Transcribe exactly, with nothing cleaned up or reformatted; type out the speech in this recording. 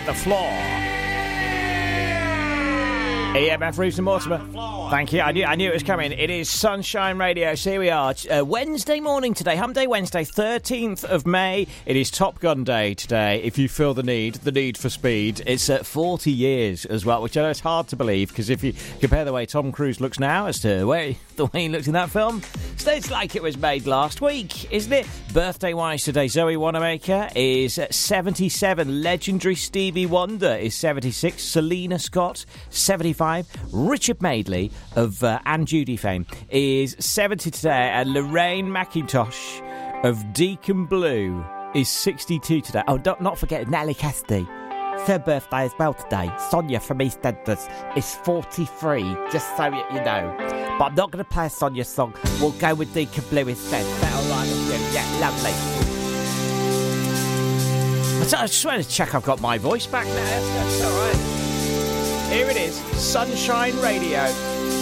the floor. E M F Reeves and Mortimer. Thank you. I knew I knew it was coming. It is Sunshine Radio. So here we are. Uh, Wednesday morning today. Hump Day Wednesday, thirteenth of May. It is Top Gun Day today. If you feel the need, the need for speed. It's at uh, forty years as well, which I know is hard to believe because if you compare the way Tom Cruise looks now as to where, the way he looked in that film, it's like it was made last week, isn't it? Birthday-wise today, Zoe Wanamaker is seventy-seven. Legendary Stevie Wonder is seventy-six. Selena Scott, seventy-five. Richard Madeley of uh, Anne Judy fame is seventy today, and Lorraine McIntosh of Deacon Blue is sixty-two today. Oh, don't not forget Nellie Cassidy. It's her birthday as well today. Sonia from EastEnders is forty-three, just so you, you know. But I'm not going to play a Sonia song. We'll go with Deacon Blue instead. Is that all right with you? Yeah, lovely. I just wanted to check I've got my voice back now. That's, that's all right. Here it is, Sunshine Radio.